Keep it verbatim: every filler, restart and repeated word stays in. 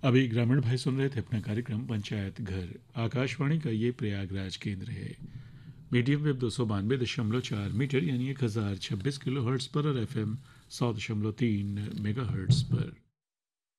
अभी ग्रामीण भाई सुन रहे थे अपना कार्यक्रम पंचायत घर। आकाशवाणी का ये प्रयागराज केंद्र है। मीडियम वेब दो सौ बानवे दशमलव चार मीटर यानी एक हज़ार छब्बीस किलो हर्ट्स पर और एफ एम सौ दशमलव तीन मेगा हर्ट्स पर।